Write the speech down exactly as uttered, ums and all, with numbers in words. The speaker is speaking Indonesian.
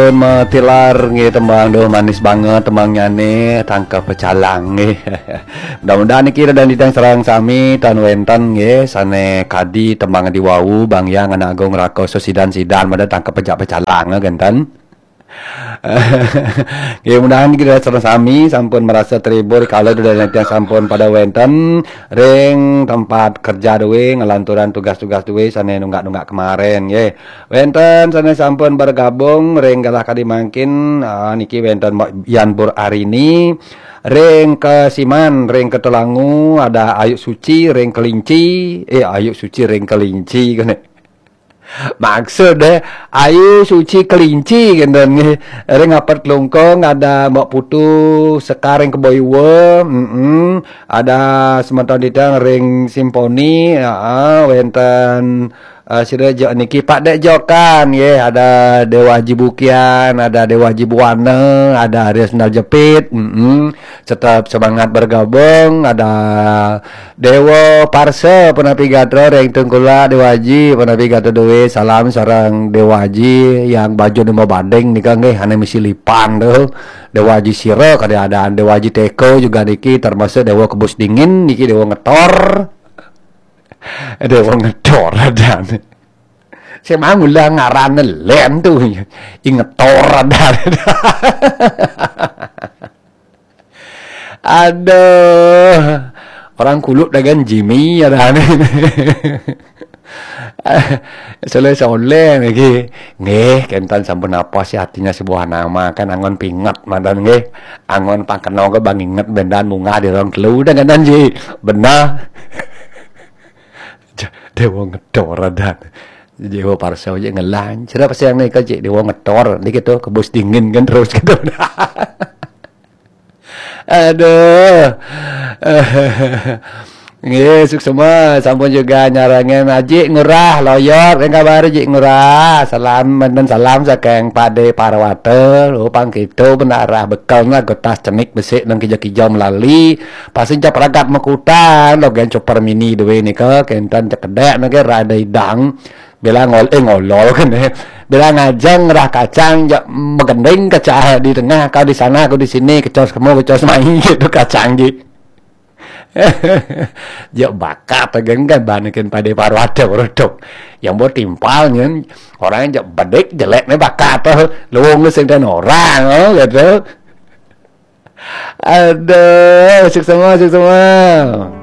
sampun metilar nggih tembang doh manis banget tembangnya nih tangkap pecalang nggih. Mudah-mudahan iki dan didang serang sami tan wenten nggih sane kadi tembang di wau Bang Yang anak agung rakoso sidan-sidan mada tangkap pejak pecalang genten. Ya mudahan kita serang sami sampun merasa terhibur kalau sudah nanti sampun pada wenten ring tempat kerja dewe ngelanturan tugas-tugas dewe sane nunggak-nunggak kemarin ye wenten sane sampun bergabung ring kalah kadi mangkin uh, niki wenten Yan Bur Arini ring ke Siman ring ke Telangu ada Ayu Suci ring kelinci eh Ayu Suci ring kelinci kan maksud deh Ayu Suci kelinci gitu nih ring apert lungkong ada Mbak Putu sekarang ke Boywe mm -mm. Ada sementara ditang ring simponi uh, wenten Uh, sira jo niki Pak Dek Jokan ye yeah. Ada Dewa Jibukian, ada Dewa Jibuana, ada Arya Sendal Jepit, mm -hmm. Tetap semangat bergabung. Ada Dewa Parse Penapi Gatro Reng Tengkula Dewaji Penapi Gatro Dewe salam sarang Dewaji yang baju nama bandeng nih kan nggih ane misi lipan tuh Dewaji Siro kada ada Dewaji Teko juga niki termasuk Dewa Kebus Dingin niki Dewa Ngetor. Ada orang ngedor dan saya mau ngulang ngaran len tuh ingetor dan aduh orang kulut dengan Jimmy ada selalu soleh lagi nggih kentan sampun apa sih artinya sebuah nama kan angon pinget mantan nggih angon pangkenal ke bang inget bendan bunga di orang telu dengan danji benar Dewa ngedor dan Dewa Parsa aja ngelan. Cerita pas yang naik aja Dewa ngedor, ini gitu kebus dingin kan terus gitu. Aduh, ngesuk semua, sampun juga nyarangin Aji ngurah loyor, yang kabar Aji ngurah, salam dan salam sakeng Pade Parwate, lupang gitu benarah bekalnya gotas cenik besik dan kijau-kijau melalui, pasti cap ragat mekutan, logan chopper mini dewe ini ke kentan cekedek nage rada idang, bilang ngol eh ngolol kan eh, bilang ngajeng rah kacang, jak megending kacang di tengah, kau di sana, kau di sini, kecos kamu kecos main gitu kacang ji. Ya bakat kan kan banakin Pade Parwate rodok yang buat timpalnya orang yang bedek jelek nih bakat tuh luwung sing dan orang oh gitu aduh sukses semua sukses semua